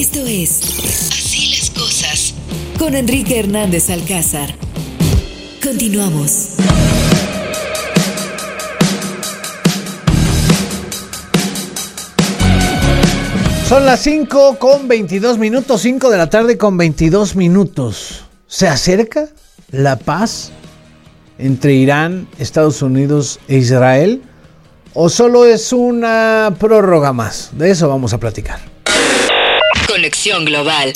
Esto es Así las Cosas con Enrique Hernández Alcázar. Continuamos. Son las 5:22, 5 de la tarde con 22 minutos. ¿Se acerca la paz entre Irán, Estados Unidos e Israel? ¿O solo es una prórroga más? De eso vamos a platicar. Conexión Global.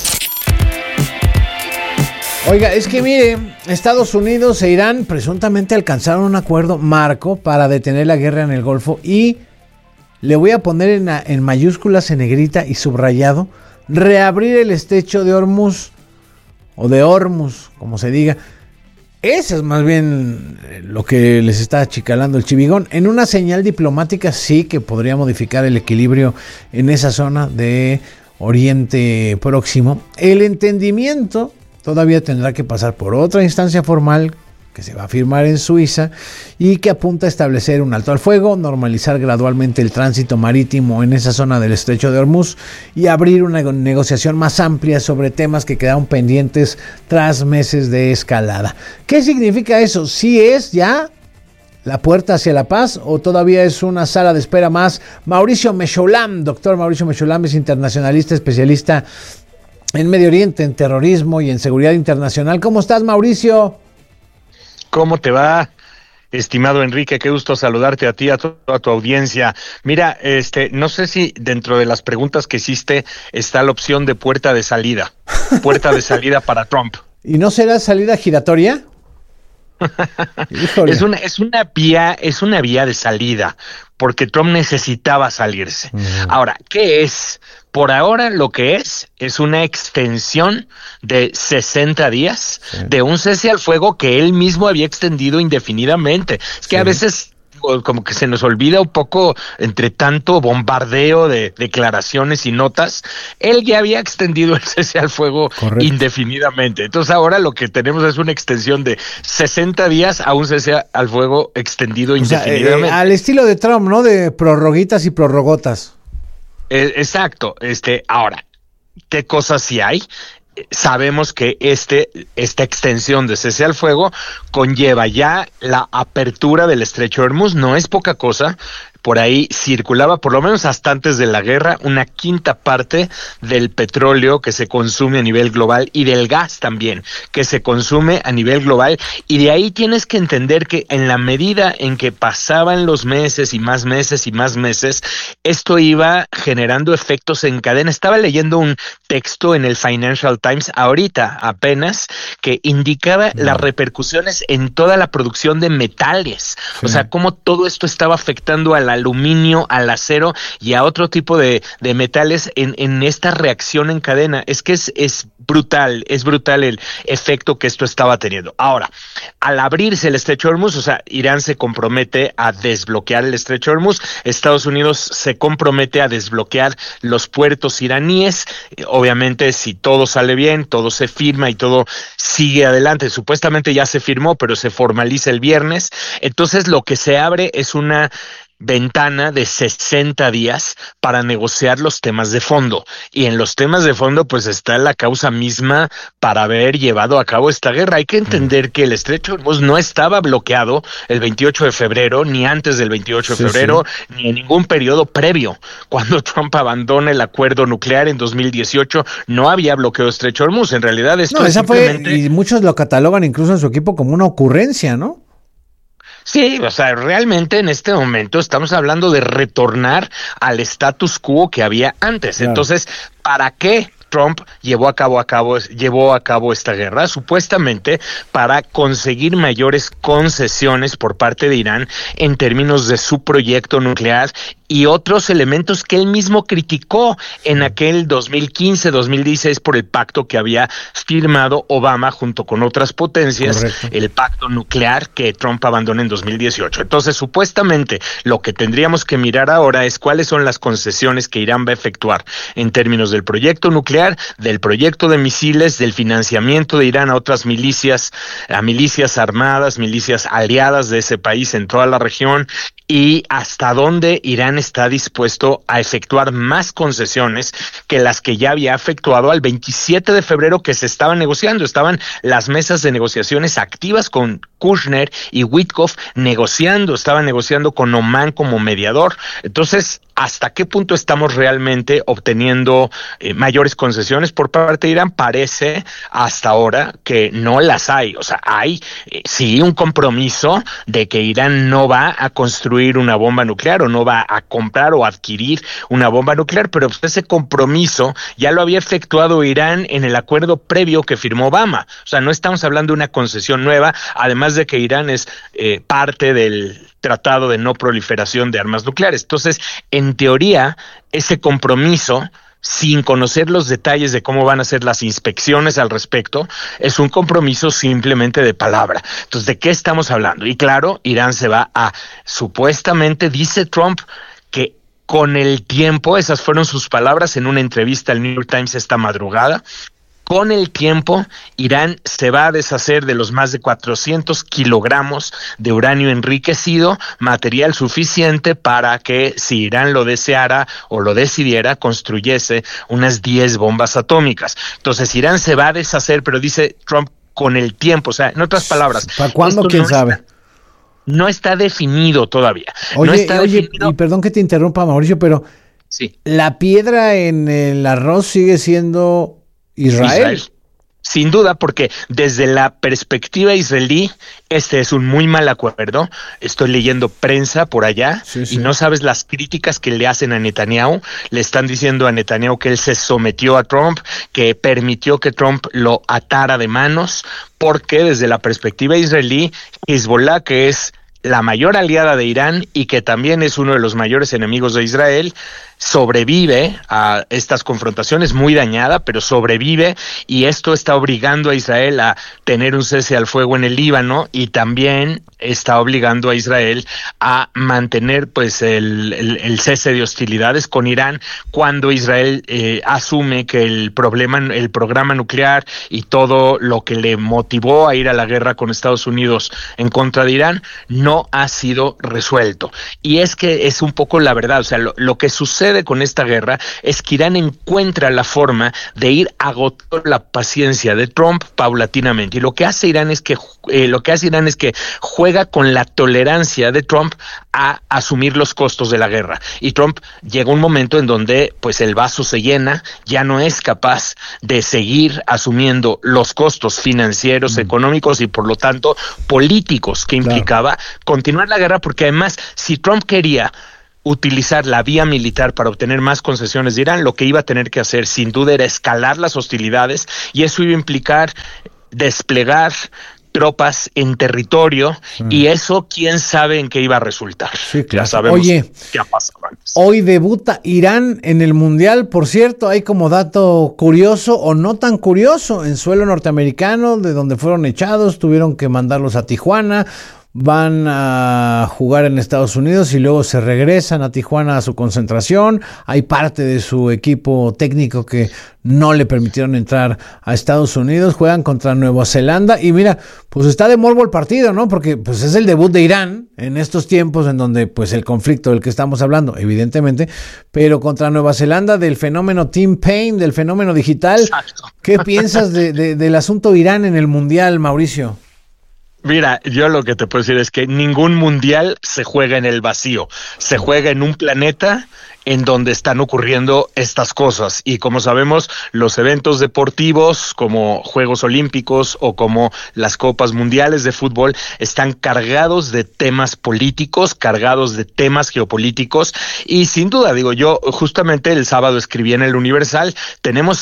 Oiga, es que mire, Estados Unidos e Irán presuntamente alcanzaron un acuerdo marco para detener la guerra en el Golfo y le voy a poner en mayúsculas, en negrita y subrayado, reabrir el estrecho de Hormuz, o de Hormuz, como se diga. Ese es más bien lo que les está achicalando el chivigón. En una señal diplomática sí que podría modificar el equilibrio en esa zona de Oriente Próximo. El entendimiento todavía tendrá que pasar por otra instancia formal que se va a firmar en Suiza y que apunta a establecer un alto al fuego, normalizar gradualmente el tránsito marítimo en esa zona del estrecho de Hormuz y abrir una negociación más amplia sobre temas que quedaron pendientes tras meses de escalada. ¿Qué significa eso? ¿Sí es ya la puerta hacia la paz o todavía es una sala de espera más? Mauricio Mechoulam, doctor Mauricio Mechoulam, es internacionalista, especialista en Medio Oriente, en terrorismo y en seguridad internacional. ¿Cómo estás, Mauricio? ¿Cómo te va, estimado Enrique? Qué gusto saludarte a ti, a toda tu audiencia. Mira, no sé si dentro de las preguntas que hiciste está la opción de puerta de salida para Trump. ¿Y no será salida giratoria? Es una vía de salida, porque Trump necesitaba salirse. Ahora, ¿qué es? Por ahora lo que es una extensión de 60 días de un cese al fuego que él mismo había extendido indefinidamente. Es que a veces como que se nos olvida un poco entre tanto bombardeo de declaraciones y notas. Él ya había extendido el cese al fuego indefinidamente. Entonces ahora lo que tenemos es una extensión de 60 días a un cese al fuego extendido indefinidamente. Al estilo de Trump, ¿no? De prorroguitas y prorrogotas. Exacto. Ahora, ¿qué cosas sí hay? Sabemos que esta extensión de cese al fuego conlleva ya la apertura del estrecho de Hormuz. No es poca cosa. Por ahí circulaba, por lo menos hasta antes de la guerra, una quinta parte del petróleo que se consume a nivel global y del gas también que se consume a nivel global. Y de ahí tienes que entender que en la medida en que pasaban los meses y más meses y más meses, esto iba generando efectos en cadena. Estaba leyendo un texto en el Financial Times ahorita apenas que indicaba las repercusiones en toda la producción de metales. O sea, cómo todo esto estaba afectando al aluminio, al acero y a otro tipo de metales en esta reacción en cadena. Es que es brutal el efecto que esto estaba teniendo. Ahora, al abrirse el estrecho de Hormuz, o sea, Irán se compromete a desbloquear el estrecho de Hormuz, Estados Unidos se compromete a desbloquear los puertos iraníes. Obviamente, si todo sale bien, todo se firma y todo sigue adelante. Supuestamente ya se firmó, pero se formaliza el viernes. Entonces, lo que se abre es una ventana de 60 días para negociar los temas de fondo. Y en los temas de fondo pues está la causa misma para haber llevado a cabo esta guerra. Hay que entender que el estrecho de Hormuz no estaba bloqueado el 28 de febrero, ni antes del 28 de febrero, ni en ningún periodo previo. Cuando Trump abandona el acuerdo nuclear en 2018, no había bloqueo de estrecho de Hormuz. En realidad esto es simplemente... y muchos lo catalogan incluso en su equipo como una ocurrencia, ¿no? Sí, o sea, realmente en este momento estamos hablando de retornar al status quo que había antes. Claro. Entonces, ¿para qué Trump llevó a cabo esta guerra? Supuestamente para conseguir mayores concesiones por parte de Irán en términos de su proyecto nuclear y otros elementos que él mismo criticó en aquel 2015-2016 por el pacto que había firmado Obama junto con otras potencias. Correcto. El pacto nuclear que Trump abandonó en 2018. Entonces, supuestamente, lo que tendríamos que mirar ahora es cuáles son las concesiones que Irán va a efectuar en términos del proyecto nuclear nuclear, del proyecto de misiles, del financiamiento de Irán a otras milicias, a milicias armadas, milicias aliadas de ese país en toda la región, y hasta dónde Irán está dispuesto a efectuar más concesiones que las que ya había efectuado al 27 de febrero que se estaban negociando. Estaban las mesas de negociaciones activas con Kushner y Witkoff negociando, estaban negociando con Oman como mediador. Entonces, ¿hasta qué punto estamos realmente obteniendo mayores concesiones por parte de Irán? Parece hasta ahora que no las hay. O sea, hay sí un compromiso de que Irán no va a construir una bomba nuclear o no va a comprar o adquirir una bomba nuclear, pero pues ese compromiso ya lo había efectuado Irán en el acuerdo previo que firmó Obama. O sea, no estamos hablando de una concesión nueva, además de que Irán es parte del Tratado de No Proliferación de Armas Nucleares. Entonces, en teoría, ese compromiso, sin conocer los detalles de cómo van a ser las inspecciones al respecto, es un compromiso simplemente de palabra. Entonces, ¿de qué estamos hablando? Y claro, Irán se va a, supuestamente, dice Trump, que con el tiempo, esas fueron sus palabras en una entrevista al New York Times esta madrugada, con el tiempo, Irán se va a deshacer de los más de 400 kilogramos de uranio enriquecido, material suficiente para que, si Irán lo deseara o lo decidiera, construyese unas 10 bombas atómicas. Entonces, Irán se va a deshacer, pero dice Trump, con el tiempo. O sea, en otras palabras, ¿para cuándo? ¿Quién sabe? No está definido todavía. Oye, no está definido. Y perdón que te interrumpa, Mauricio, pero sí, la piedra en el arroz sigue siendo Israel. Sin duda, porque desde la perspectiva israelí, este es un muy mal acuerdo. Estoy leyendo prensa por allá y no sabes las críticas que le hacen a Netanyahu. Le están diciendo a Netanyahu que él se sometió a Trump, que permitió que Trump lo atara de manos, porque desde la perspectiva israelí, Hezbollah, que es la mayor aliada de Irán y que también es uno de los mayores enemigos de Israel, sobrevive a estas confrontaciones, muy dañada, pero sobrevive, y esto está obligando a Israel a tener un cese al fuego en el Líbano, y también está obligando a Israel a mantener pues el cese de hostilidades con Irán cuando Israel asume que el programa nuclear y todo lo que le motivó a ir a la guerra con Estados Unidos en contra de Irán no ha sido resuelto. Y es que es un poco la verdad. O sea, lo que sucede con esta guerra es que Irán encuentra la forma de ir agotando la paciencia de Trump paulatinamente, y lo que hace Irán es que juega con la tolerancia de Trump a asumir los costos de la guerra, y Trump llega un momento en donde pues el vaso se llena, ya no es capaz de seguir asumiendo los costos financieros, económicos y por lo tanto políticos que implicaba continuar la guerra, porque además si Trump quería utilizar la vía militar para obtener más concesiones de Irán, lo que iba a tener que hacer sin duda era escalar las hostilidades, y eso iba a implicar desplegar tropas en territorio, y eso quién sabe en qué iba a resultar. Sí, claro. Ya sabemos qué ha pasado antes. Hoy debuta Irán en el Mundial, por cierto, hay como dato curioso o no tan curioso, en suelo norteamericano, de donde fueron echados, tuvieron que mandarlos a Tijuana. Van a jugar en Estados Unidos y luego se regresan a Tijuana a su concentración. Hay parte de su equipo técnico que no le permitieron entrar a Estados Unidos. Juegan contra Nueva Zelanda y mira, pues está de morbo el partido, ¿no? Porque pues es el debut de Irán en estos tiempos en donde pues el conflicto del que estamos hablando, evidentemente, pero contra Nueva Zelanda, del fenómeno Team Paine, del fenómeno digital. Exacto. ¿Qué piensas del asunto Irán en el Mundial, Mauricio? Mira, yo lo que te puedo decir es que ningún mundial se juega en el vacío, se juega en un planeta en donde están ocurriendo estas cosas, y como sabemos, los eventos deportivos como Juegos Olímpicos o como las Copas Mundiales de Fútbol están cargados de temas políticos, cargados de temas geopolíticos, y sin duda, digo, yo justamente el sábado escribí en el Universal, tenemos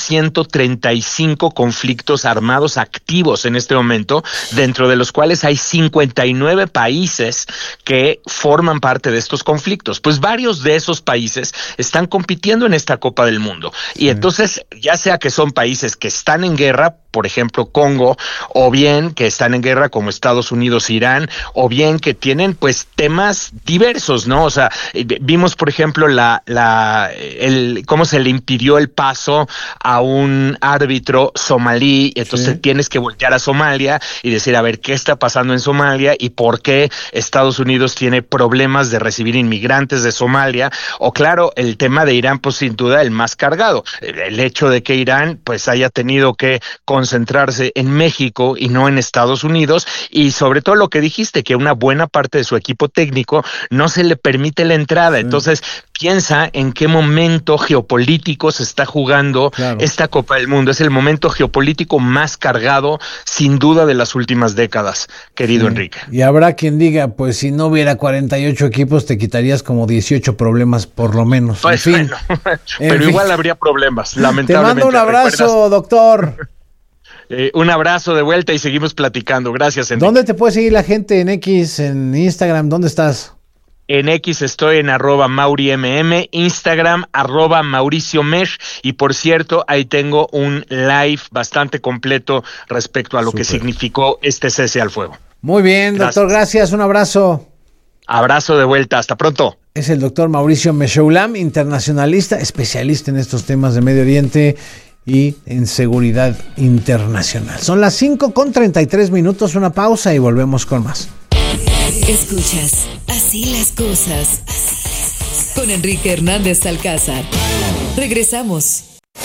135 conflictos armados activos en este momento, dentro de los cuales hay 59 países que forman parte de estos conflictos. Pues varios de esos países están compitiendo en esta Copa del Mundo, y entonces ya sea que son países que están en guerra por ejemplo, Congo, o bien que están en guerra como Estados Unidos, Irán, o bien que tienen pues temas diversos, ¿no? O sea, vimos, por ejemplo, cómo se le impidió el paso a un árbitro somalí, entonces tienes que voltear a Somalia y decir, a ver, ¿qué está pasando en Somalia y por qué Estados Unidos tiene problemas de recibir inmigrantes de Somalia? O claro, el tema de Irán, pues sin duda el más cargado, el hecho de que Irán pues haya tenido que concentrarse en México y no en Estados Unidos, y sobre todo lo que dijiste, que una buena parte de su equipo técnico no se le permite la entrada. Entonces piensa en qué momento geopolítico se está jugando esta Copa del Mundo. Es el momento geopolítico más cargado sin duda de las últimas décadas, querido Enrique. Y habrá quien diga, pues si no hubiera 48 equipos te quitarías como 18 problemas por lo menos. Pues, en fin. Bueno, pero igual habría problemas, lamentablemente. Te mando un abrazo, doctor. Un abrazo de vuelta y seguimos platicando. Gracias, Enrique. ¿Dónde te puede seguir la gente? En X, en Instagram, ¿dónde estás? En X estoy en @MauriMM, Instagram @MauricioMesh, y por cierto, ahí tengo un live bastante completo respecto a lo que significó este cese al fuego. Muy bien, doctor, gracias, un abrazo. Abrazo de vuelta, hasta pronto. Es el doctor Mauricio Meshoulam, internacionalista, especialista en estos temas de Medio Oriente y en seguridad internacional. Son las 5:33, una pausa y volvemos con más. Escuchas Así las cosas con Enrique Hernández Alcázar. Regresamos.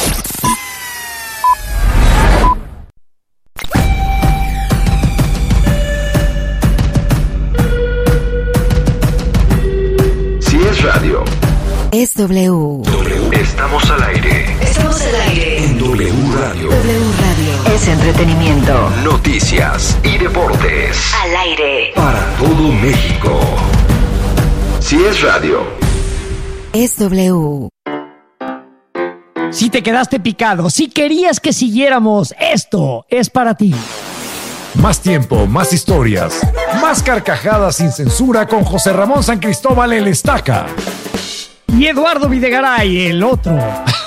Si es radio, es W. Estamos al aire. Estamos al aire. En W Radio. W Radio. Es entretenimiento. Noticias y deportes. Al aire. Para todo México. Si es radio, es W. Si te quedaste picado, si querías que siguiéramos, esto es para ti. Más tiempo, más historias, más carcajadas sin censura con José Ramón San Cristóbal el Estaca. Y Eduardo Videgaray, el otro.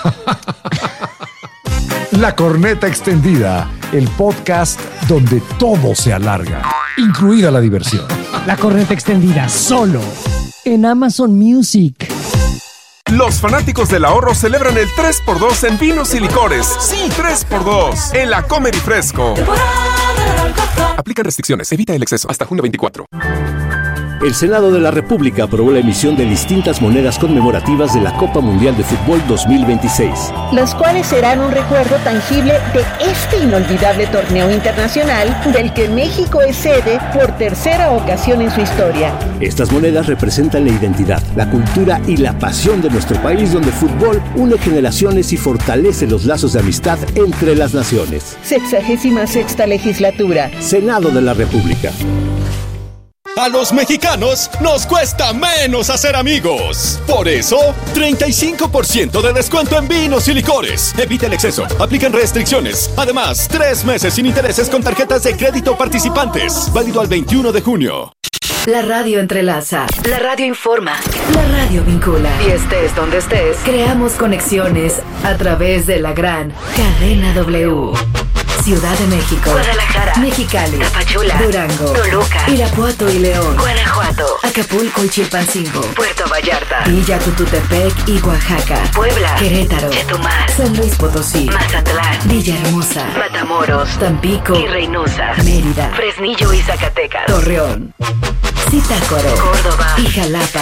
La Corneta Extendida, el podcast donde todo se alarga, incluida la diversión. La Corneta Extendida, solo en Amazon Music. Los fanáticos del ahorro celebran el 3x2 en vinos y licores. Sí, 3x2 en la Comer y Fresco. Aplican restricciones, evita el exceso. Hasta junio 24. El Senado de la República aprobó la emisión de distintas monedas conmemorativas de la Copa Mundial de Fútbol 2026. Las cuales serán un recuerdo tangible de este inolvidable torneo internacional del que México es sede por tercera ocasión en su historia. Estas monedas representan la identidad, la cultura y la pasión de nuestro país, donde el fútbol une generaciones y fortalece los lazos de amistad entre las naciones. 66ª legislatura. Senado de la República. A los mexicanos nos cuesta menos hacer amigos. Por eso, 35% de descuento en vinos y licores. Evita el exceso. Aplican restricciones. Además, 3 meses sin intereses con tarjetas de crédito participantes. Válido al 21 de junio. La radio entrelaza. La radio informa. La radio vincula. Y estés donde estés, creamos conexiones a través de la gran cadena W. Ciudad de México, Guadalajara, Mexicali, Tapachula, Durango, Toluca, Irapuato y León, Guanajuato, Acapulco y Chilpancingo, Puerto Vallarta, Villa Tututepec y Oaxaca, Puebla, Querétaro, Chetumal, San Luis Potosí, Mazatlán, Villahermosa, Matamoros, Tampico y Reynosa, Mérida, Fresnillo y Zacatecas, Torreón, Zitácuaro, Córdoba y Jalapa.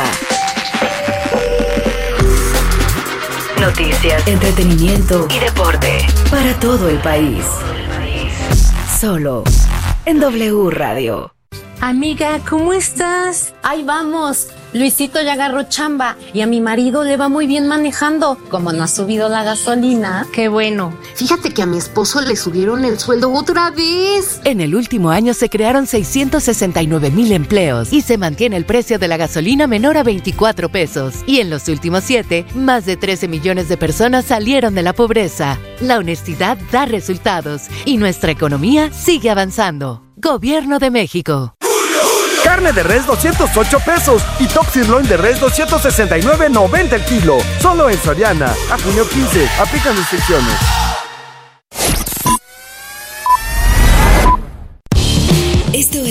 Noticias, entretenimiento y deporte para todo el país. Solo en W Radio. Amiga, ¿cómo estás? Ahí vamos. Luisito ya agarró chamba y a mi marido le va muy bien manejando. Como no ha subido la gasolina. Qué bueno. Fíjate que a mi esposo le subieron el sueldo otra vez. En el último año se crearon 669,000 empleos y se mantiene el precio de la gasolina menor a 24 pesos. Y en los últimos 7, más de 13 millones de personas salieron de la pobreza. La honestidad da resultados y nuestra economía sigue avanzando. Gobierno de México. Carne de res 208 pesos y top sirloin de res 269.90 el kilo. Solo en Soriana. A junio 15. Aplican restricciones.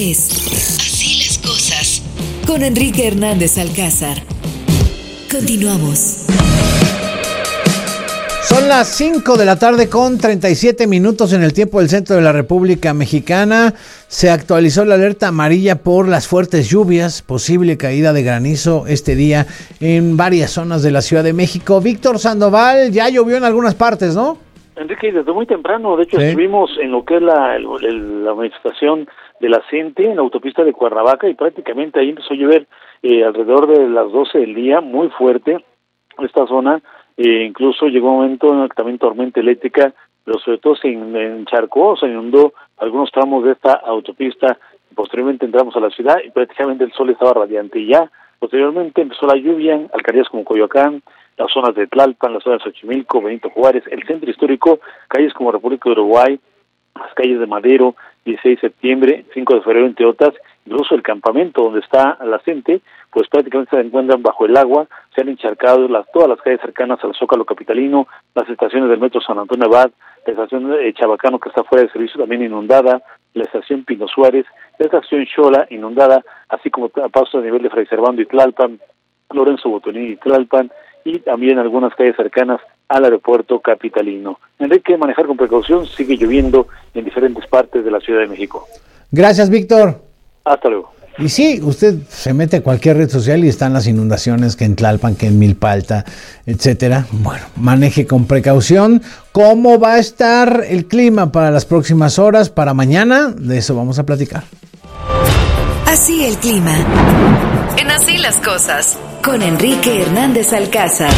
es Así las Cosas, con Enrique Hernández Alcázar. Continuamos. Son las 5 de la tarde con 37 minutos en el tiempo del centro de la República Mexicana. Se actualizó la alerta amarilla por las fuertes lluvias, posible caída de granizo este día en varias zonas de la Ciudad de México. Víctor Sandoval, ya llovió en algunas partes, ¿no? Enrique, desde muy temprano, de hecho, estuvimos en lo que es la manifestación de la CENTE en la autopista de Cuernavaca y prácticamente ahí empezó a llover alrededor de las 12 del día, muy fuerte esta zona. Incluso llegó un momento también tormenta eléctrica, pero sobre todo se encharcó, se inundó algunos tramos de esta autopista. Posteriormente entramos a la ciudad y prácticamente el sol estaba radiante. Y ya posteriormente empezó la lluvia en alcaldías como Coyoacán, las zonas de Tlalpan, las zonas de Xochimilco, Benito Juárez, el centro histórico, calles como República de Uruguay, las calles de Madero, 16 de septiembre, 5 de febrero, entre otras. Incluso el campamento donde está la gente, pues prácticamente se encuentran bajo el agua, se han encharcado todas las calles cercanas al Zócalo capitalino, las estaciones del metro San Antonio Abad, la estación de Chabacano que está fuera de servicio también inundada, la estación Pino Suárez, la estación Xola inundada, así como a paso a nivel de Fray Servando y Tlalpan, Lorenzo Botoní y Tlalpan, y también algunas calles cercanas al aeropuerto capitalino. Enrique, manejar con precaución, sigue lloviendo en diferentes partes de la Ciudad de México. Gracias, Víctor. Hasta luego. Y sí, usted se mete a cualquier red social y están las inundaciones que en Tlalpan, que en Milpalta, etcétera. Bueno, maneje con precaución. ¿Cómo va a estar el clima para las próximas horas, para mañana? De eso vamos a platicar. Así el clima. En Así las Cosas, con Enrique Hernández Alcázar.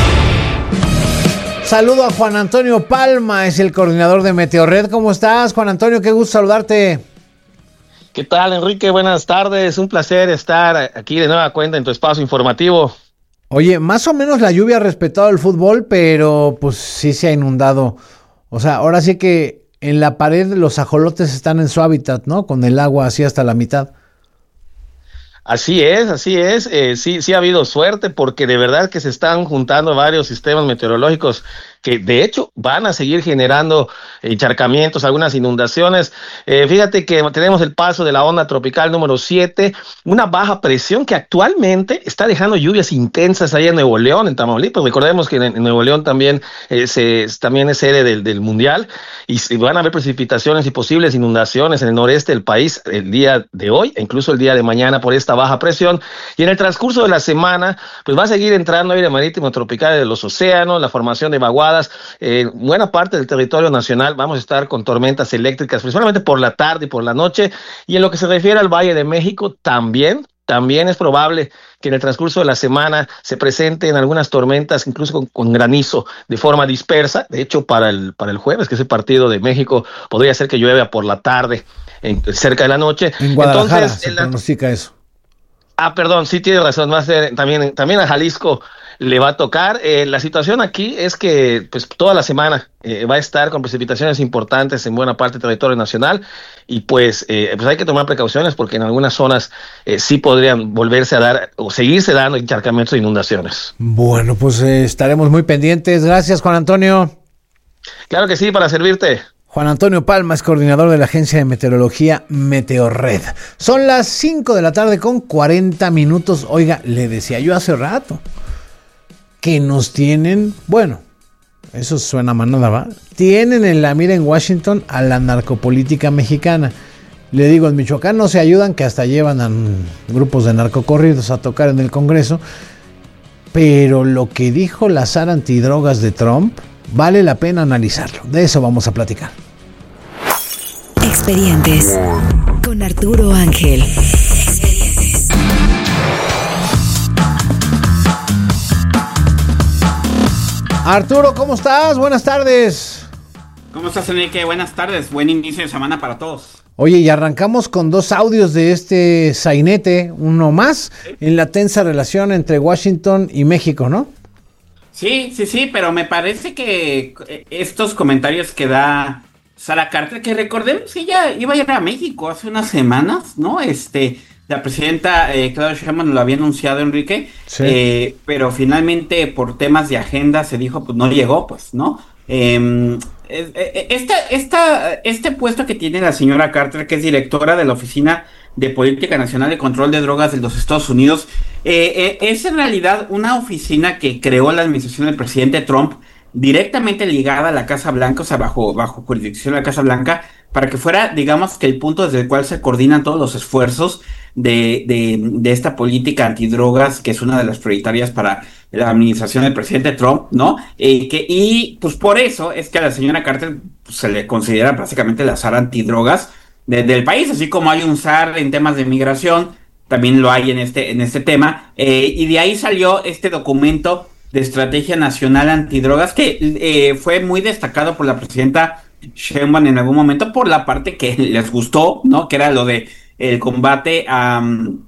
Saludo a Juan Antonio Palma, es el coordinador de Meteorred. ¿Cómo estás, Juan Antonio? Qué gusto saludarte. ¿Qué tal, Enrique? Buenas tardes. Un placer estar aquí de nueva cuenta en tu espacio informativo. Oye, más o menos la lluvia ha respetado el fútbol, pero pues sí se ha inundado. O sea, ahora sí que en la pared los ajolotes están en su hábitat, ¿no? Con el agua así hasta la mitad. Así es. Sí ha habido suerte porque de verdad que se están juntando varios sistemas meteorológicos que de hecho van a seguir generando encharcamientos, algunas inundaciones. Fíjate que tenemos el paso de la onda tropical número 7, una baja presión que actualmente está dejando lluvias intensas allá en Nuevo León, en Tamaulipas. Recordemos que en Nuevo León también, también es sede del Mundial y van a haber precipitaciones y posibles inundaciones en el noreste del país el día de hoy e incluso el día de mañana por esta baja presión. Y en el transcurso de la semana, pues va a seguir entrando aire marítimo tropical de los océanos, la formación de vaguadas. Buena parte del territorio nacional vamos a estar con tormentas eléctricas, principalmente por la tarde y por la noche. Y en lo que se refiere al Valle de México, también es probable que en el transcurso de la semana se presenten algunas tormentas, incluso con granizo de forma dispersa. De hecho, para el jueves, que es el partido de México, podría ser que llueva por la tarde, cerca de la noche. En Guadalajara se pronostica eso. Perdón, sí tiene razón, va a ser también a Jalisco le va a tocar. La situación aquí es que pues toda la semana va a estar con precipitaciones importantes en buena parte del territorio nacional y pues hay que tomar precauciones porque en algunas zonas sí podrían volverse a dar o seguirse dando encharcamientos e inundaciones. Bueno, pues estaremos muy pendientes. Gracias, Juan Antonio. Claro que sí, para servirte. Juan Antonio Palma es coordinador de la agencia de meteorología Meteorred. Son las 5 de la tarde con 40 minutos. Oiga, le decía yo hace rato que nos tienen, bueno, eso suena manada, ¿va? Tienen en la mira en Washington a la narcopolítica mexicana. Le digo, en Michoacán no se ayudan, que hasta llevan a grupos de narcocorridos a tocar en el Congreso. Pero lo que dijo la zar antidrogas de Trump, vale la pena analizarlo. De eso vamos a platicar. Expedientes con Arturo Ángel. Arturo, ¿cómo estás? Buenas tardes. ¿Cómo estás, Enrique? Buenas tardes. Buen inicio de semana para todos. Oye, y arrancamos con 2 audios de este sainete, uno más, en la tensa relación entre Washington y México, ¿no? Sí, pero me parece que estos comentarios que da Sara Carter, que recordemos que ella iba a ir a México hace unas semanas, ¿no? La presidenta Claudia Sheinbaum lo había anunciado, Enrique, sí. Pero finalmente por temas de agenda se dijo, pues no llegó, pues, ¿no? Este puesto que tiene la señora Carter, que es directora de la Oficina de Política Nacional de Control de Drogas de los Estados Unidos. Es en realidad una oficina que creó la administración del presidente Trump, directamente ligada a la Casa Blanca, o sea, bajo jurisdicción de la Casa Blanca, para que fuera, digamos, que el punto desde el cual se coordinan todos los esfuerzos de esta política antidrogas, que es una de las prioritarias para la administración del presidente Trump, ¿no? Y pues por eso es que a la señora Carter pues, se le considera básicamente la zar antidrogas del país, así como hay un zar en temas de migración, también lo hay en este tema, y de ahí salió este documento de Estrategia Nacional Antidrogas, que fue muy destacado por la presidenta Sheinbaum en algún momento por la parte que les gustó, ¿no? Que era lo de el combate a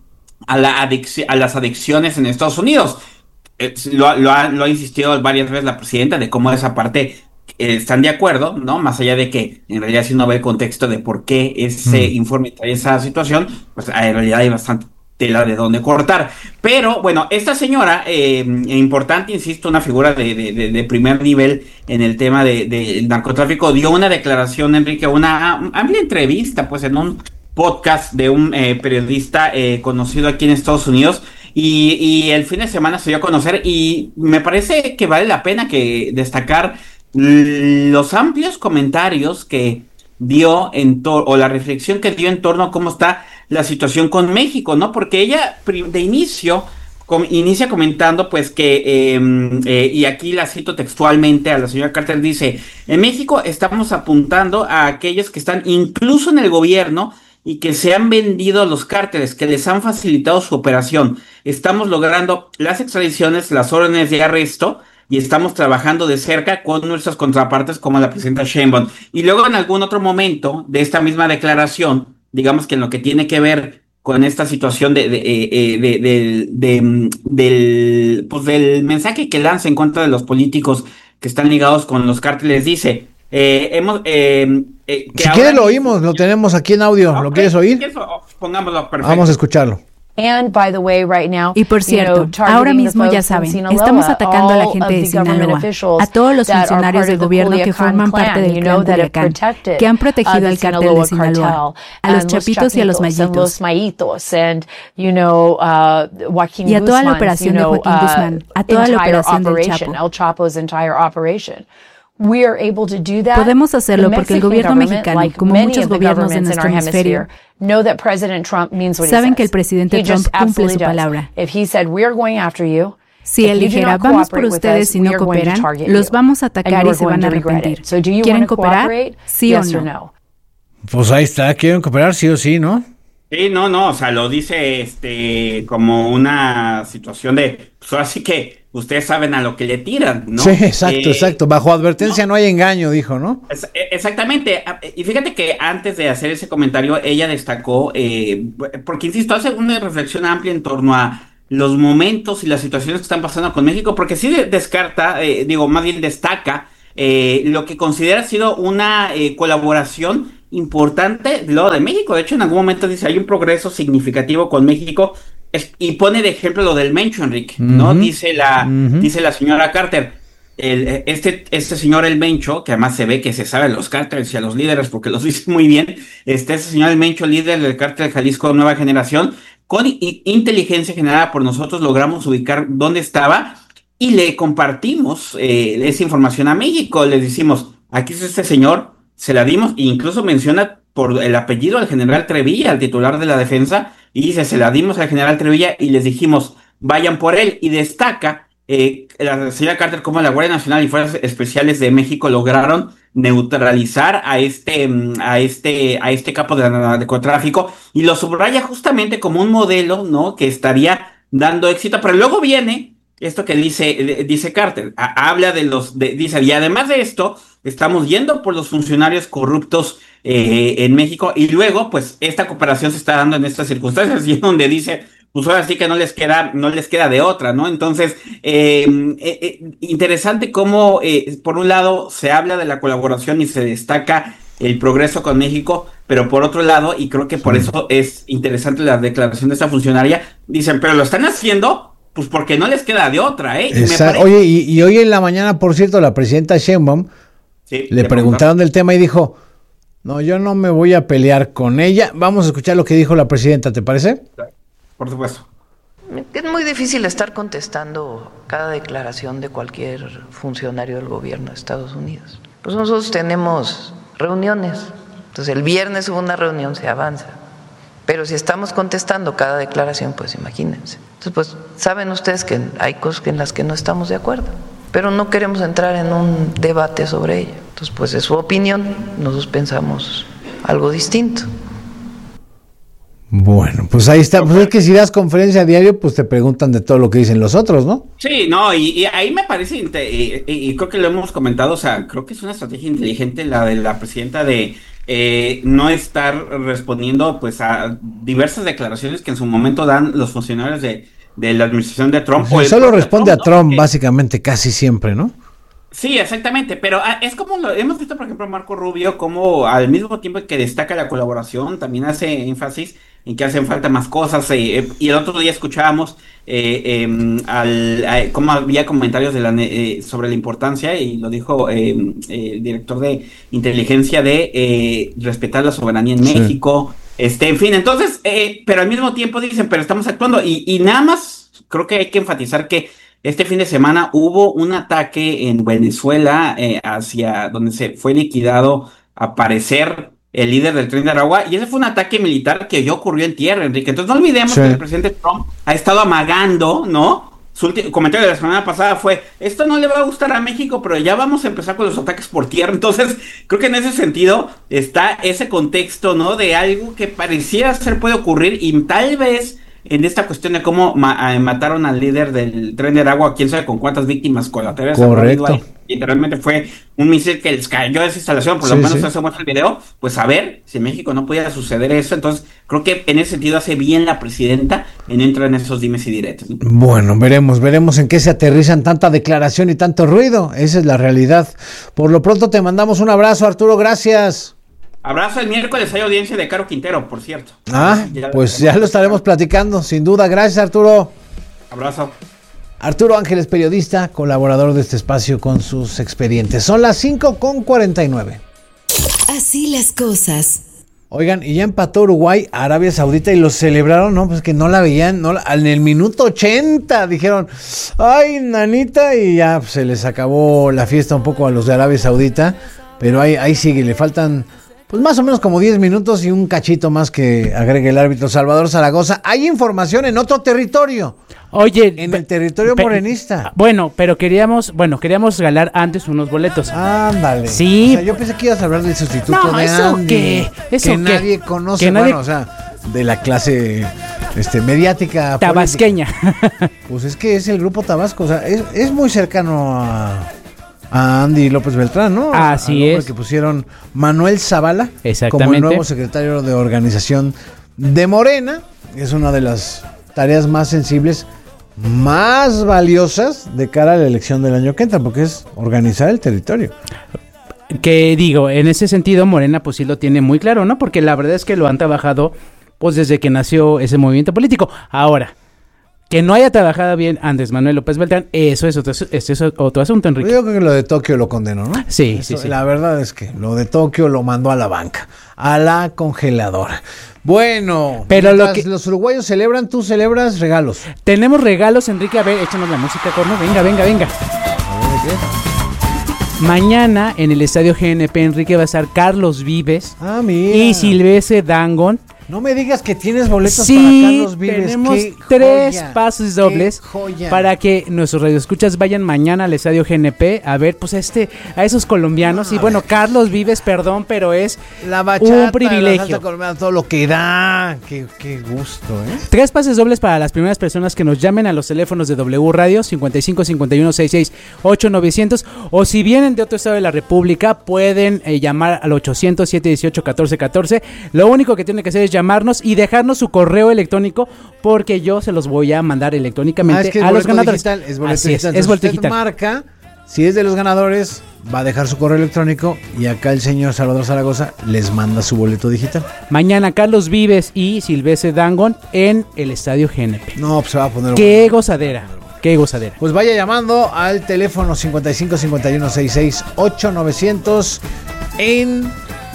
las adicciones en Estados Unidos. Lo ha insistido varias veces la presidenta de cómo esa parte están de acuerdo, ¿no? Más allá de que en realidad si uno ve el contexto de por qué ese informe trae esa situación, pues en realidad hay bastante tela de dónde cortar. Pero bueno, esta señora, importante, insisto, una figura de primer nivel en el tema del narcotráfico, dio una declaración, Enrique, una amplia entrevista, pues en un podcast de un periodista conocido aquí en Estados Unidos, y el fin de semana se dio a conocer, y me parece que vale la pena que destacar los amplios comentarios que dio o la reflexión que dio en torno a cómo está la situación con México, ¿no? Porque ella de inicia comentando pues que, y aquí la cito textualmente a la señora Carter, dice: en México estamos apuntando a aquellos que están incluso en el gobierno y que se han vendido a los cárteles, que les han facilitado su operación. Estamos logrando las extradiciones, las órdenes de arresto, y estamos trabajando de cerca con nuestras contrapartes como la presidenta Sheinbaum. Y luego en algún otro momento de esta misma declaración, digamos que en lo que tiene que ver con esta situación del mensaje que lanza en contra de los políticos que están ligados con los cárteles, dice... si quieres lo oímos, lo tenemos aquí en audio. Okay. ¿Lo quieres oír? Pongámoslo, perfecto. Vamos a escucharlo. Y por cierto, ahora mismo ya saben, estamos atacando a la gente de Sinaloa, a todos los funcionarios del gobierno que forman parte del clan Culiacán, que han protegido al cártel de Sinaloa, a los chapitos y a los mayitos, y a toda la operación de Joaquín Guzmán, a toda la operación del Chapo. Podemos hacerlo porque el gobierno mexicano, como muchos gobiernos de nuestro hemisferio, saben que el presidente Trump cumple su palabra. Si él dijera, vamos por ustedes y no cooperan, los vamos a atacar y se van a arrepentir. ¿Quieren cooperar? ¿Sí o no? Pues ahí está, ¿quieren cooperar sí o sí, no? Sí, no, o sea, lo dice como una situación de, pues así que ustedes saben a lo que le tiran, ¿no? Sí, exacto. Bajo advertencia no hay engaño, dijo, ¿no? Exactamente. Y fíjate que antes de hacer ese comentario, ella destacó, porque insisto, hace una reflexión amplia en torno a los momentos y las situaciones que están pasando con México, porque sí destaca lo que considera ha sido una colaboración importante del lado de México. De hecho, en algún momento dice, hay un progreso significativo con México, y pone de ejemplo lo del Mencho, Enrique, ¿no? Dice la señora Carter, este señor El Mencho, que además se ve que se sabe los cárteles y a los líderes porque los dice muy bien, este señor El Mencho, líder del cártel Jalisco Nueva Generación, con inteligencia generada por nosotros logramos ubicar dónde estaba y le compartimos esa información a México. Les decimos, aquí es este señor, se la dimos, e incluso menciona por el apellido al general Trevilla, al titular de la defensa, y dice, se la dimos al general Trevilla y les dijimos, vayan por él. Y destaca la señora Carter cómo la Guardia Nacional y Fuerzas Especiales de México lograron neutralizar a este capo de narcotráfico, y lo subraya justamente como un modelo, ¿no?, que estaría dando éxito. Pero luego viene esto que dice Carter, habla dice, y además de esto, estamos yendo por los funcionarios corruptos en México, y luego, pues, esta cooperación se está dando en estas circunstancias, y es donde dice, pues ahora sí que no les queda de otra, ¿no? Entonces, interesante cómo, por un lado, se habla de la colaboración y se destaca el progreso con México, pero por otro lado, y creo que por eso es interesante la declaración de esta funcionaria, dicen, pero lo están haciendo, pues porque no les queda de otra, ¿eh? Oye, y hoy en la mañana, por cierto, la presidenta Sheinbaum le preguntaron del tema y dijo, No, yo no me voy a pelear con ella. Vamos a escuchar lo que dijo la presidenta, ¿te parece? Por supuesto. Es muy difícil estar contestando cada declaración de cualquier funcionario del gobierno de Estados Unidos. Pues nosotros tenemos reuniones. Entonces el viernes hubo una reunión, se avanza. Pero si estamos contestando cada declaración, pues imagínense. Entonces, pues saben ustedes que hay cosas en las que no estamos de acuerdo, pero no queremos entrar en un debate sobre ello. Entonces, pues es su opinión, nosotros pensamos algo distinto. Bueno, pues ahí está. Pues es que si das conferencia a diario, pues te preguntan de todo lo que dicen los otros, ¿no? Sí, no, y ahí me parece, y creo que lo hemos comentado, o sea, creo que es una estrategia inteligente la de la presidenta de no estar respondiendo pues a diversas declaraciones que en su momento dan los funcionarios de la administración de Trump. Pues solo responde Trump, a Trump, básicamente, casi siempre, ¿no? Sí, exactamente, pero es como lo hemos visto, por ejemplo, Marco Rubio, como al mismo tiempo que destaca la colaboración, también hace énfasis en que hacen falta más cosas, y el otro día escuchábamos cómo había comentarios sobre la importancia, y lo dijo el director de inteligencia, de respetar la soberanía en México, en fin, entonces, pero al mismo tiempo dicen, pero estamos actuando, y nada más creo que hay que enfatizar que este fin de semana hubo un ataque en Venezuela, hacia donde se fue liquidado, a parecer, el líder del Tren de Aragua, y ese fue un ataque militar que ya ocurrió en tierra, Enrique. Entonces no olvidemos que el presidente Trump ha estado amagando, ¿no? Su último comentario de la semana pasada fue, esto no le va a gustar a México, pero ya vamos a empezar con los ataques por tierra. Entonces, creo que en ese sentido está ese contexto, ¿no? De algo que pareciera ser puede ocurrir, y tal vez en esta cuestión de cómo mataron al líder del Tren de Aragua, quién sabe con cuántas víctimas colaterales. Correcto. Literalmente fue un misil que les cayó a esa instalación, por lo menos eso muestra el video. Pues a ver si en México no pudiera suceder eso. Entonces creo que en ese sentido hace bien la presidenta en entrar en esos dimes y diretes, ¿no? Bueno, veremos en qué se aterrizan tanta declaración y tanto ruido. Esa es la realidad. Por lo pronto te mandamos un abrazo, Arturo, gracias. Abrazo, el miércoles hay audiencia de Caro Quintero, por cierto. Pues ya lo estaremos platicando, sin duda. Gracias, Arturo. Abrazo. Arturo Ángeles, periodista, colaborador de este espacio con sus expedientes. Son las 5:49. Así las cosas. Oigan, y ya empató Uruguay a Arabia Saudita y lo celebraron, ¿no? Pues que no la veían, en el minuto 80 dijeron, ay, nanita, y ya se les acabó la fiesta un poco a los de Arabia Saudita, pero ahí sigue, le faltan pues más o menos como 10 minutos y un cachito más que agregue el árbitro Salvador Zaragoza. Hay información en otro territorio. Oye, en el territorio morenista. Bueno, pero queríamos regalar antes unos boletos. Ándale. Sí. O sea, yo pensé que ibas a hablar del sustituto de Andy. ¿Eso que nadie conoce, bueno, o sea, de la clase mediática tabasqueña. Pues es que es el grupo Tabasco, o sea, es muy cercano a Andy López Beltrán, ¿no? Así es. Que pusieron Manuel Zavala como el nuevo secretario de organización de Morena. Es una de las tareas más sensibles, más valiosas de cara a la elección del año que entra, porque es organizar el territorio. Que digo, en ese sentido Morena pues sí lo tiene muy claro, ¿no? Porque la verdad es que lo han trabajado pues desde que nació ese movimiento político. Ahora, que no haya trabajado bien Andrés Manuel López Beltrán, eso es otro asunto, Enrique. Yo creo que lo de Tokio lo condenó, ¿no? Sí. La verdad es que lo de Tokio lo mandó a la banca, a la congeladora. Bueno, pero los uruguayos celebran, ¿tú celebras regalos? Tenemos regalos, Enrique. A ver, échanos la música, Corno. Venga. A ver, ¿qué? Mañana en el Estadio GNP, Enrique, va a estar Carlos Vives mira. Y Silvestre Dangond. No me digas que tienes boletos para Carlos Vives. Tenemos 3 pases dobles para que nuestros radioescuchas vayan mañana al Estadio GNP a ver pues a esos colombianos. Y bueno, Carlos Vives, perdón, pero es la bachata, un privilegio. La salsa colombiana, todo lo que da. Qué gusto, 3 pases dobles para las primeras personas que nos llamen a los teléfonos de W Radio 55 51 66 8900, o si vienen de otro estado de la República pueden llamar al 800 718 1414. Lo único que tienen que hacer es llamarnos y dejarnos su correo electrónico, porque yo se los voy a mandar electrónicamente a los ganadores. Es boleto digital. Es boleto digital. Marca, si es de los ganadores, va a dejar su correo electrónico y acá el señor Salvador Zaragoza les manda su boleto digital. Mañana Carlos Vives y Silvestre Dangond en el Estadio GNP. No, pues se va a poner... ¡Qué gozadera! ¡Qué gozadera! Pues vaya llamando al teléfono 55 51 66 8900 en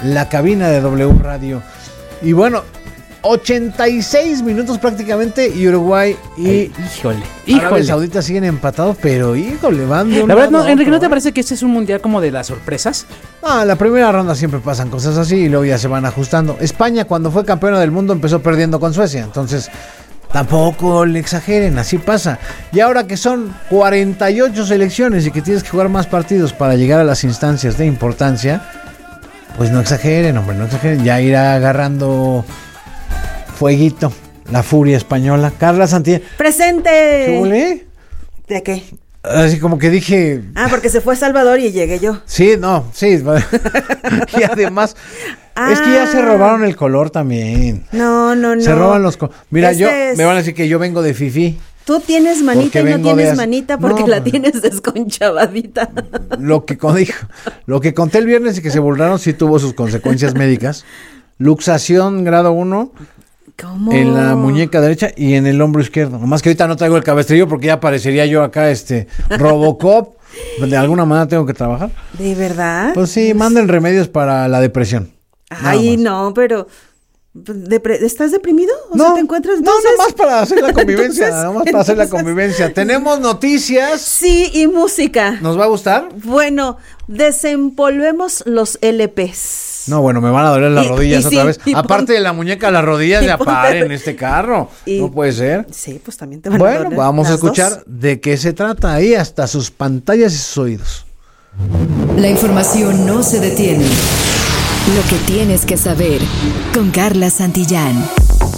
la cabina de W Radio. Y bueno, 86 minutos prácticamente y Uruguay y Arabia Saudita siguen empatados, pero híjole, van de un La verdad, lado no, a Enrique, ¿no otro, te parece que este es un mundial como de las sorpresas? La primera ronda siempre pasan cosas así y luego ya se van ajustando. España, cuando fue campeona del mundo, empezó perdiendo con Suecia, entonces tampoco le exageren, así pasa. Y ahora que son 48 selecciones y que tienes que jugar más partidos para llegar a las instancias de importancia, pues no exageren, hombre, no exageren. Ya irá agarrando fueguito la furia española. Carla Santillán. ¡Presente! ¿Qué? ¿De qué? Así como que dije... porque se fue Salvador y llegué yo. Sí. Y además... Es que ya se robaron el color también. No. Se roban los colores. Mira, me van a decir que yo vengo de fifí. Tú tienes manita y no tienes manita porque la tienes desconchavadita. Lo que conté el viernes y que se burlaron sí tuvo sus consecuencias médicas. Luxación grado 1. ¿Cómo? En la muñeca derecha y en el hombro izquierdo. Nomás que ahorita no traigo el cabestrillo porque ya parecería yo acá Robocop. De alguna manera tengo que trabajar. ¿De verdad? Pues sí, manden remedios para la depresión. Ay, no, pero... ¿Estás deprimido? ¿O sea, te encuentras entonces? No, nomás para hacer la convivencia. Tenemos noticias. Sí, y música. ¿Nos va a gustar? Bueno, desempolvemos los LPs. No, bueno, me van a doler las rodillas otra vez. Aparte de la muñeca, las rodillas ya paren en este carro. No puede ser. Sí, pues también te van a doler. Bueno, vamos a escuchar de qué se trata ahí, hasta sus pantallas y sus oídos. La información no se detiene. Lo que tienes que saber con Carla Santillán.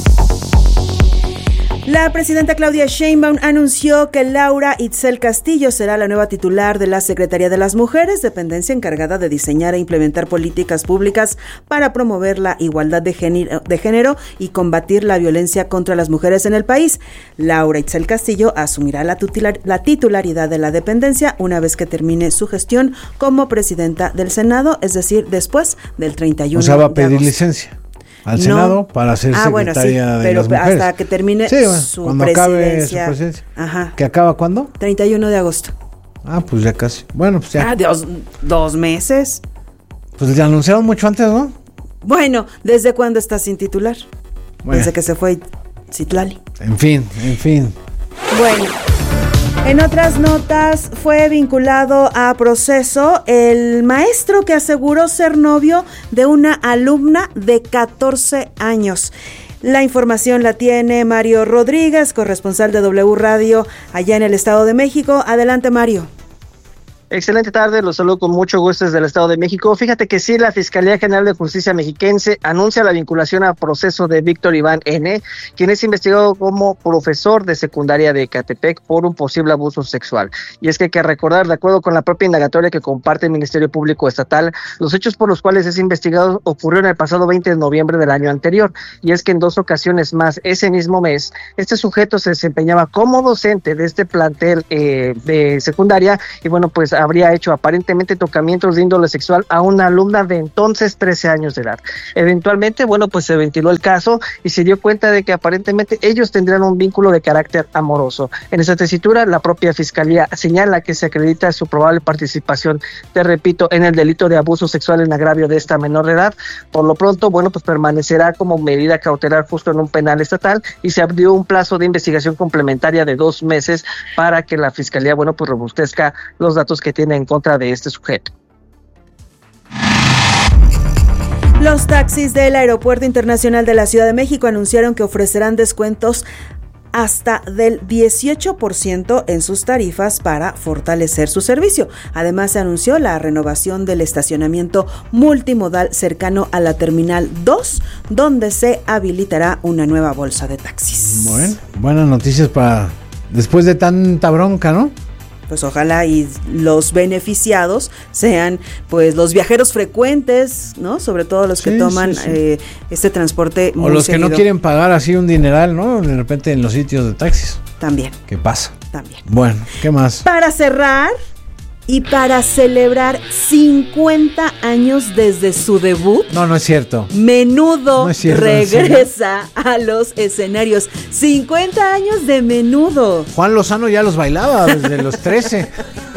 La presidenta Claudia Sheinbaum anunció que Laura Itzel Castillo será la nueva titular de la Secretaría de las Mujeres, dependencia encargada de diseñar e implementar políticas públicas para promover la igualdad de género y combatir la violencia contra las mujeres en el país. Laura Itzel Castillo asumirá la titularidad de la dependencia una vez que termine su gestión como presidenta del Senado, es decir, después del 31 de agosto. O sea, va a pedir licencia al Senado para ser secretaria de las mujeres. Hasta que termine su cuando acabe su presidencia. Ajá. ¿Que acaba cuándo? 31 de agosto. Pues ya casi. Bueno, pues ya. ¿2 meses? Pues ya anunciaron mucho antes, ¿no? Bueno, ¿desde cuándo está sin titular? Bueno. Desde que se fue Citlali. En fin. Bueno. En otras notas, fue vinculado a proceso el maestro que aseguró ser novio de una alumna de 14 años. La información la tiene Mario Rodríguez, corresponsal de W Radio allá en el Estado de México. Adelante, Mario. Excelente tarde, los saludo con mucho gusto desde el Estado de México. Fíjate que sí, la Fiscalía General de Justicia Mexiquense anuncia la vinculación a proceso de Víctor Iván N., quien es investigado como profesor de secundaria de Ecatepec por un posible abuso sexual. Y es que hay que recordar, de acuerdo con la propia indagatoria que comparte el Ministerio Público Estatal, los hechos por los cuales es investigado ocurrieron el pasado 20 de noviembre del año anterior. Y es que en 2 ocasiones más, ese mismo mes, este sujeto se desempeñaba como docente de este plantel de secundaria y bueno, pues habría hecho aparentemente tocamientos de índole sexual a una alumna de entonces 13 años de edad. Eventualmente, bueno, pues se ventiló el caso y se dio cuenta de que aparentemente ellos tendrían un vínculo de carácter amoroso. En esta tesitura, la propia Fiscalía señala que se acredita su probable participación, te repito, en el delito de abuso sexual en agravio de esta menor de edad. Por lo pronto, bueno, pues permanecerá como medida cautelar justo en un penal estatal y se abrió un plazo de investigación complementaria de 2 meses para que la Fiscalía, bueno, pues robustezca los datos que tiene en contra de este sujeto. Los taxis del Aeropuerto Internacional de la Ciudad de México anunciaron que ofrecerán descuentos hasta del 18% en sus tarifas para fortalecer su servicio. Además, se anunció la renovación del estacionamiento multimodal cercano a la Terminal 2, donde se habilitará una nueva bolsa de taxis. Bueno, buenas noticias para después de tanta bronca, ¿no? Pues ojalá y los beneficiados sean pues los viajeros frecuentes, ¿no? Sobre todo los que toman este transporte muy o los seguido. Que no quieren pagar así un dineral, ¿no? De repente en los sitios de taxis. También. ¿Qué pasa? También. Bueno, ¿qué más? Para cerrar y para celebrar 50 años desde su debut. No es cierto. Menudo no es cierto, regresa a los escenarios. 50 años de Menudo. Juan Lozano ya los bailaba desde los 13.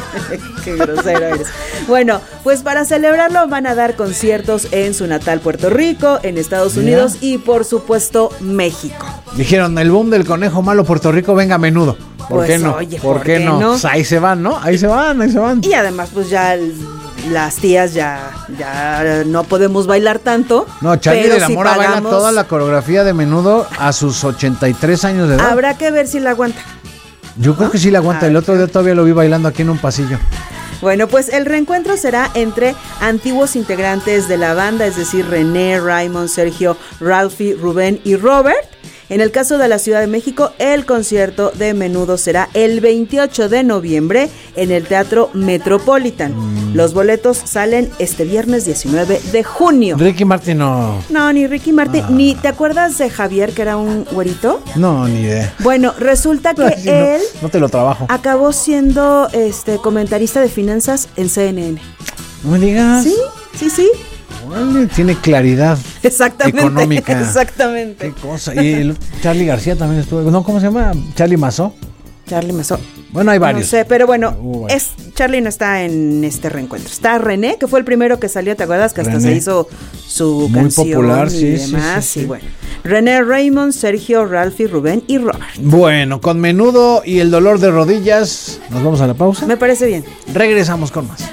Qué grosero eres. Bueno, pues para celebrarlo van a dar conciertos en su natal Puerto Rico, en Estados Unidos y por supuesto México. Dijeron, el boom del conejo malo Puerto Rico, venga a Menudo. ¿Por qué no? Oye, ¿Por qué no? Pues ahí se van, ¿no? Ahí se van. Y además, pues ya las tías ya no podemos bailar tanto. No, Charlie de la Mora baila toda la coreografía de Menudo a sus 83 años de edad. Habrá que ver si la aguanta. Yo creo que sí la aguanta. El otro día todavía lo vi bailando aquí en un pasillo. Bueno, pues el reencuentro será entre antiguos integrantes de la banda, es decir, René, Raymond, Sergio, Ralphie, Rubén y Robert. En el caso de la Ciudad de México, el concierto de Menudo será el 28 de noviembre en el Teatro Metropolitan. Los boletos salen este viernes 19 de junio. Ricky Martin no. No, ni Ricky Martin, ni ¿te acuerdas de Javier, que era un güerito? No, ni idea. Bueno, resulta que él no te lo trabajo. Acabó siendo comentarista de finanzas en CNN. No me digas. Sí. Tiene claridad económica. Exactamente. Qué cosa. Y Charlie García también estuvo. No, ¿cómo se llama? Charlie Mazó. Bueno, hay varios. No sé, pero bueno, Charlie no está en este reencuentro. Está René, que fue el primero que salió, ¿te acuerdas? Que hasta se hizo su muy canción popular, y sí, demás. Sí. Y bueno, René, Raymond, Sergio, Ralphie, Rubén y Robert. Bueno, con Menudo y el dolor de rodillas, ¿nos vamos a la pausa? Me parece bien. Regresamos con más.